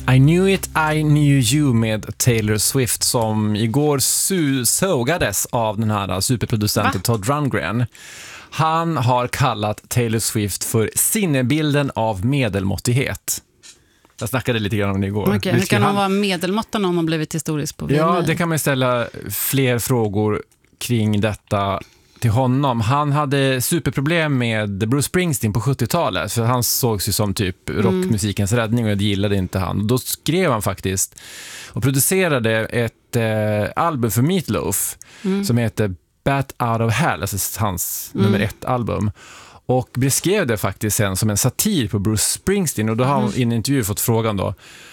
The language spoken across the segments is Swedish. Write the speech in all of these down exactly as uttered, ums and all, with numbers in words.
I knew it, I knew you med Taylor Swift som igår su- sågades av den här superproducenten Va? Todd Rundgren. Han har kallat Taylor Swift för sinnebilden av medelmåttighet. Jag snackade lite grann om det igår. Okay, hur kan han vara medelmåttan om han blivit historisk på V M A? Ja, det kan man ställa fler frågor kring detta till honom. Han hade superproblem med Bruce Springsteen på sjuttiotalet för han sågs ju som typ rockmusikens mm. räddning och det gillade inte han. Då skrev han faktiskt och producerade ett eh, album för Meat Loaf mm. som heter Bat Out of Hell, alltså hans mm. nummer ett album. Och beskrev det faktiskt sen som en satir på Bruce Springsteen och då har han i en intervju fått frågan då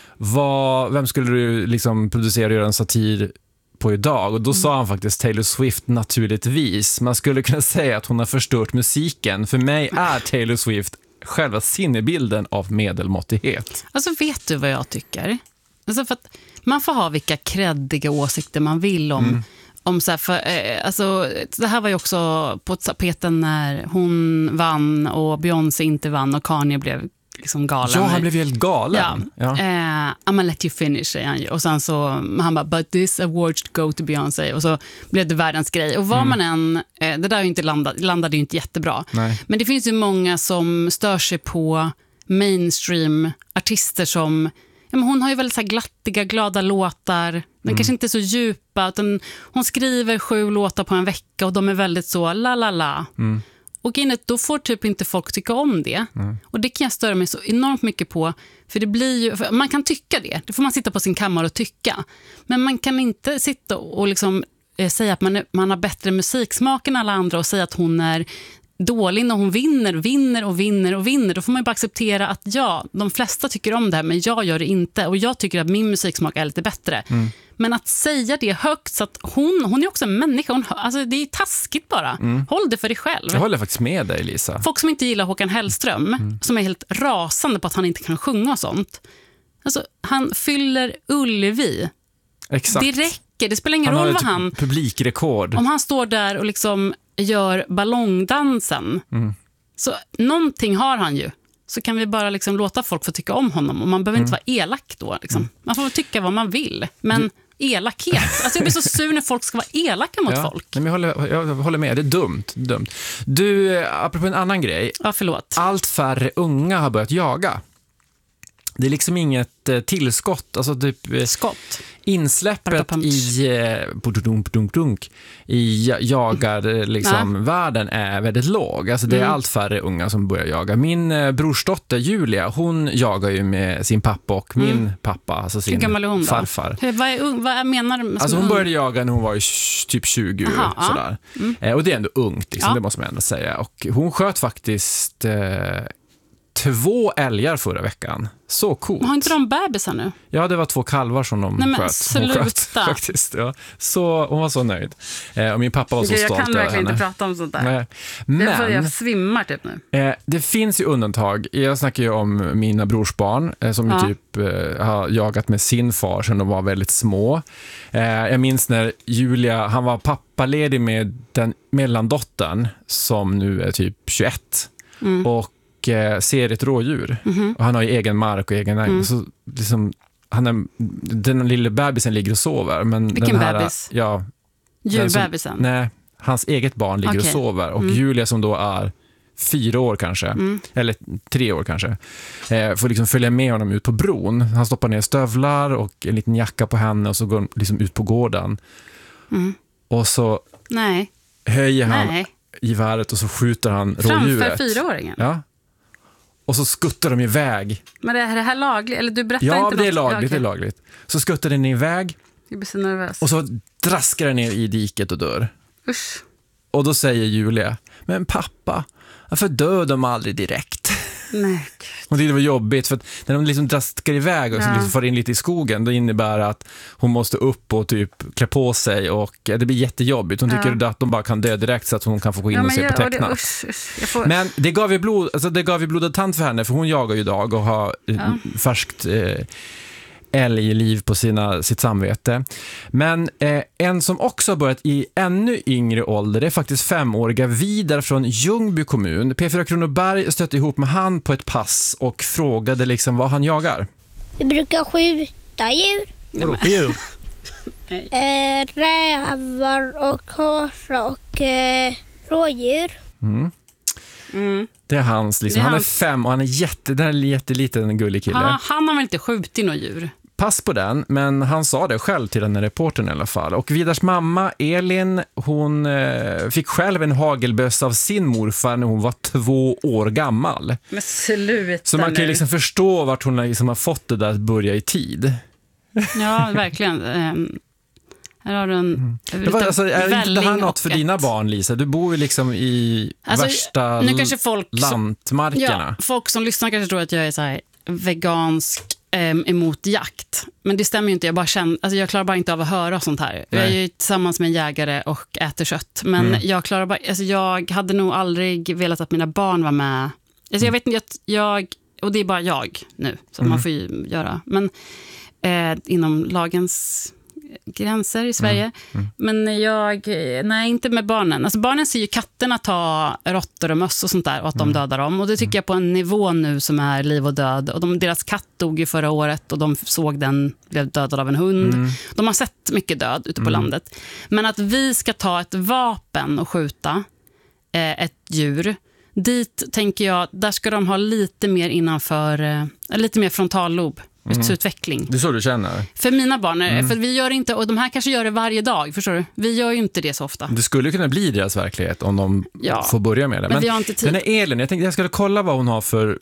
vad, vem skulle du liksom producera och göra en satir på idag? Och då mm. sa han faktiskt Taylor Swift naturligtvis. Man skulle kunna säga att hon har förstört musiken. För mig är Taylor Swift själva sinnebilden av medelmåttighet. Alltså vet du vad jag tycker? Alltså för att man får ha vilka kreddiga åsikter man vill om mm. om så här, för, eh, alltså, det här var ju också på tapeten när hon vann och Beyoncé inte vann och Kanye blev liksom galen. Ja, han blev helt galen. Ja. Ja. Eh, I'm gonna let you finish, säger han ju. Och sen så, han bara, but this award should go to Beyoncé. Och så blev det världens grej. Och vad mm. man än, eh, det där ju inte landade, landade ju inte jättebra. Nej. Men det finns ju många som stör sig på mainstream-artister som, ja, men hon har ju väldigt så här glattiga, glada låtar. Den mm. kanske inte är så djupa. Utan hon skriver sju låtar på en vecka och de är väldigt så la la la. Mm. Och inget, då får typ inte folk tycka om det. Mm. Och det kan jag störa mig så enormt mycket på. För det blir ju, för man kan tycka det. Det får man sitta på sin kammare och tycka. Men man kan inte sitta och liksom, eh, säga att man, är, man har bättre musiksmak än alla andra och säga att hon är dålig när hon vinner, vinner och vinner och vinner. Då får man ju bara acceptera att ja, de flesta tycker om det här men jag gör det inte. Och jag tycker att min musiksmak är lite bättre. Mm. Men att säga det högt så att hon, hon är också en människa. Hon, alltså det är taskigt bara. Mm. Håll det för dig själv. Jag håller faktiskt med dig, Lisa. Folk som inte gillar Håkan Hellström, mm. som är helt rasande på att han inte kan sjunga och sånt. Alltså, han fyller Ullevi. Exakt. Det räcker. Det spelar ingen roll vad han... publikrekord. Om han står där och liksom gör ballongdansen. Mm. Så någonting har han ju. Så kan vi bara liksom låta folk få tycka om honom. Och man behöver mm. inte vara elak då. Liksom. Mm. Man får tycka vad man vill. Men du... elakhet. Alltså jag blir så sur när folk ska vara elaka mot ja, folk. Nej, men jag, håller, jag håller med, det är dumt, dumt. Du, apropå en annan grej. Ja, förlåt. Allt färre unga har börjat jaga. Det är liksom inget eh, tillskott. Alltså typ eh, skott. Insläppet i, eh, i jagar liksom, ja. världen är väldigt låg. Alltså det är mm. allt färre unga som börjar jaga. Min eh, brorsdotter Julia, hon jagar ju med sin pappa och min mm. pappa, alltså sin hon farfar. Hur, vad, är, vad menar du? Alltså hon började jaga när hon var typ tjugo. Aha, sådär. Ja. Mm. Eh, och det är ändå ungt, liksom, ja. det måste man ändå säga. Och hon sköt faktiskt... Eh, två älgar förra veckan. Så coolt. Har inte de bebisar nu? Ja, det var två kalvar som de Nej, men sköt. Sluta. Hon sköt faktiskt. Ja. Så hon var så nöjd. Eh, och min pappa var så jag stolt över henne. Jag kan verkligen inte prata om sånt där. Nej. Men jag, jag svimmar typ nu. Eh, det finns ju undantag. Jag snackar ju om mina brorsbarn eh, som ja. ju typ eh, har jagat med sin far sedan de var väldigt små. Eh, jag minns när Julia, han var pappaledig med den mellandottern som nu är typ tjugoett. Mm. Och ser ett rådjur. Mm-hmm. Och han har ju egen mark och egen ägg. Mm. Så liksom, han är, den lilla bebisen ligger och sover. Men vilken den här, bebis? Ja, djurbebisen? Nej, hans eget barn ligger okay. och sover. Och mm. Julia som då är fyra år kanske, mm. eller tre år kanske, eh, får liksom följa med honom ut på bron. Han stoppar ner stövlar och en liten jacka på henne och så går han liksom ut på gården. Mm. Och så nej. höjer han nej. geväret och så skjuter han framför rådjuret. Framför fyraåringen? Ja. Och så skuttar de iväg. Men är det här lagligt? Eller du berättar ja, inte det är något? lagligt, okay. det är lagligt. Så skuttar den iväg. Jag blir så nervös. Och så draskar den ner i diket och dör. Usch. Och då säger Julia, men pappa, varför dör de aldrig direkt? Nej. Och det var jobbigt för att när de liksom draskar iväg och ja. liksom far in lite i skogen, då innebär det att hon måste upp och typ klä på sig och det blir jättejobbigt. Hon tycker ja. att de bara kan dö direkt så att hon kan få gå in ja, och se jag, på tecknat. Det, usch, usch. Får... Men det gav ju blod, alltså det gav ju blodad tand för henne för hon jagar ju idag och har ja. färskt eh, älgliv på sina, sitt samvete. Men eh, en som också har börjat i ännu yngre ålder är faktiskt femåriga Vidar från Ljungby kommun. P fyra Kronoberg stötte ihop med han på ett pass och frågade liksom vad han jagar. Vi brukar skjuta djur. Vadå för djur? Eh, rävar och hasar och eh, rådjur. Mm. Mm. Det är hans, liksom. Det är Han är hans. fem och han är jätte, den är jätteliten gullig kille. Han, han har väl inte skjutit några djur? Pass på den, men han sa det själv till den här reportern i alla fall. Och Vidars mamma Elin, hon eh, fick själv en hagelbössa av sin morfar när hon var två år gammal. Men sluta Så man kan ju nu. liksom förstå vart hon liksom har fått det där att börja i tid. Ja, verkligen. Um, här har du en Det var, alltså, är inte det här välling något för och dina ett- barn, Lisa? Du bor ju liksom i Alltså, värsta nu kanske folk som- lantmarkerna. Ja, folk som lyssnar kanske tror att jag är så här vegansk em, emot jakt. Men det stämmer ju inte. Jag, bara känner, alltså jag klarar bara inte av att höra sånt här. Jag är Nej. ju tillsammans med en jägare och äter kött. Men Mm. jag klarar bara, alltså jag hade nog aldrig velat att mina barn var med. Alltså jag vet inte, att jag, och det är bara jag nu, så Mm. man får ju göra. Men eh, inom lagens gränser i Sverige. Mm. Men jag, nej inte med barnen. Alltså barnen ser ju katterna ta råttor och möss och sånt där och att Mm. de dödar dem. Och det tycker jag på en nivå nu som är liv och död. Och de, deras katt dog ju förra året och de såg den blev dödad av en hund. Mm. De har sett mycket död ute på landet. Men att vi ska ta ett vapen och skjuta eh, ett djur, dit tänker jag, där ska de ha lite mer innanför, eh, lite mer frontallob. Utveckling. Det är så du känner. För mina barn, mm. för vi gör inte, och de här kanske gör det varje dag, förstår du? Vi gör ju inte det så ofta. Det skulle kunna bli deras verklighet om de Ja. får börja med det. Men vi har inte tid. Den här Elin, jag tänkte jag skulle kolla vad hon har för,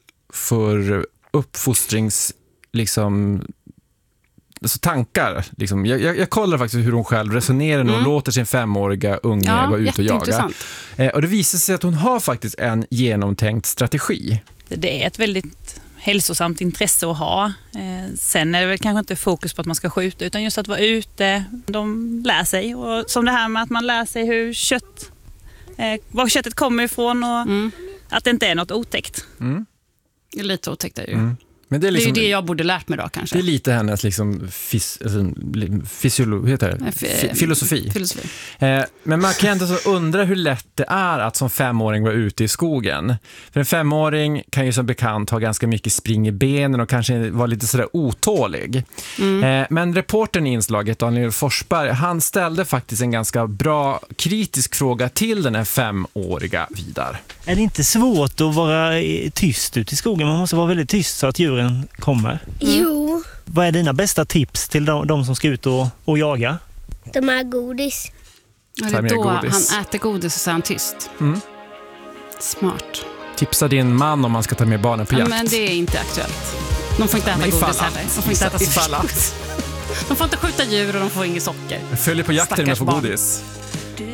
för uppfostrings liksom, alltså tankar. Liksom. Jag, jag, jag kollar faktiskt hur hon själv resonerar när hon Mm. låter sin femåriga unge Ja, vara ute och jaga. jätteintressant. Eh, och det visar sig att hon har faktiskt en genomtänkt strategi. Det är ett väldigt hälsosamt intresse att ha. Eh, sen är det väl kanske inte fokus på att man ska skjuta, utan just att vara ute. De lär sig. Och som det här med att man lär sig hur kött, eh, var köttet kommer ifrån och Mm. att det inte är något otäckt. Mm. Det är lite otäckt är det ju. Mm. Men det är, Det är liksom, ju det jag borde lärt mig då kanske. det är lite hennes liksom, fys, alltså, fysiolo, heter det? F- Fi- filosofi. Filosofi. Eh, men man kan ändå så undra hur lätt det är att som femåring vara ute i skogen. För en femåring kan ju som bekant ha ganska mycket spring i benen och kanske vara lite sådär otålig. Mm. Eh, men reportern i inslaget, Daniel Forsberg, han ställde faktiskt en ganska bra kritisk fråga till den här femåriga Vidar. Är det inte svårt att vara eh, tyst ute i skogen? Man måste vara väldigt tyst så att djuren kommer. Jo, Vad är dina bästa tips till de, de som ska ut och, och jaga? de har godis. Och det Ta är mer då godis. han äter godis och så är han tyst. Mm. Smart. Tipsa din man om man ska ta med barnen på Ja, jakt. men det är inte aktuellt. De får inte äta Men ifall godis att. heller. De får inte äta Ifall att. De får inte skjuta djur och de får inget socker. Följer på jakten med Stackars att få barn. godis.